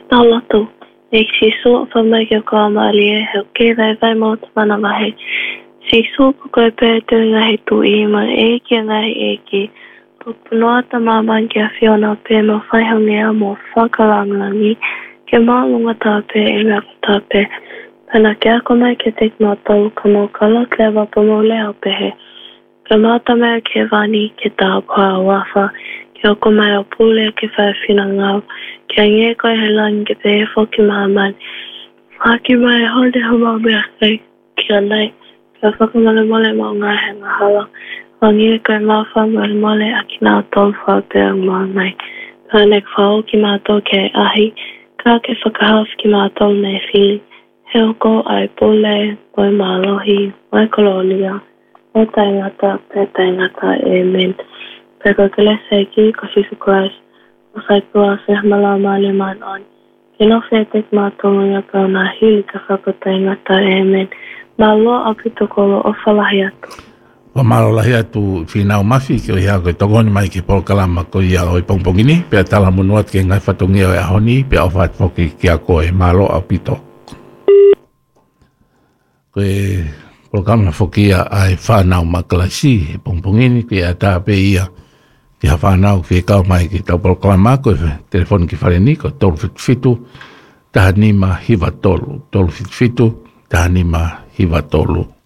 Talotu. Eiksi suu famaikia kaamaali he kevai vai muuta manavahe. Si suu koko pöytyy lähi tuu iima eikä lähi eiki. Nuota maamankia fiona peema faihongia mo fakalanglani. Ke maalunga tape ema tape. Pana kiakomai ke teknoa tolkamo kalak leva pomo leo pehe. Ke maata mea ke vani ke taapaa wafa. Ke okomai o pule ke whaifina ngau. Ke ngekoi he lan ke pehe foki maaman. Haki mai hode hama mea kai kia nei. Ke whakamale mole mo ngā he ngahala. Wa ngekoi mawha mole mole a ki nā tolwha pēr mā nei. Pānek whao ki mātou ke ahi. Ka ke whakahaf ki mātou nei whili. He oko ai pule, oi mālohi, oi kololia. O taingata, pe taingata, amen. Peko ke lese ki ko Jesus Christ. O whaipua whihamala male man on. Ke no whetek mātou ia pau nā hili ka whako taingata, amen. Mā loa apito kolo o whalahi atu. Wa malolahi atu whinau mafi ki o ia koe tongoni mai ki Polokalama ko ia oi pongpongini. Pea tala munuat ke ngai whatongi o ahoni. Pea o whaitwoki ki a koe malo apito. Koe Polokalama whokia ai whanau makalasi. Pongpongini ki a tāpe ia. Ki ha whanau ki kau mai ki tau Polokalama koe telefoni ki whareni ko tolu whitu. Taha nima hiva tolu. Tolu whitu taha nima hiva tolu.